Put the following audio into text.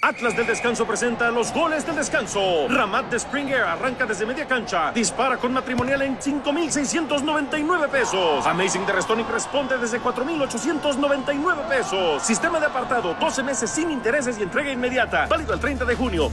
Atlas del Descanso presenta los goles del descanso. Ramat de Spring Air arranca desde media cancha. Dispara con matrimonial en 5,699 pesos. Amazing de Restonic responde desde 4,899 pesos. Sistema de apartado, 12 meses sin intereses y entrega inmediata. Válido el 30 de junio.